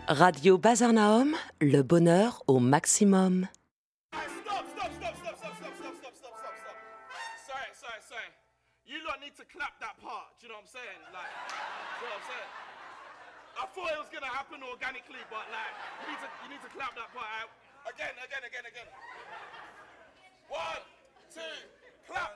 Radio Bazar Naum, le bonheur au maximum. Sorry. You lot need to clap that part. Do you know what I'm saying? Like, you know what I'm saying? I thought it was gonna happen organically, but like, you need to clap that part out. Again. 1, 2, clap.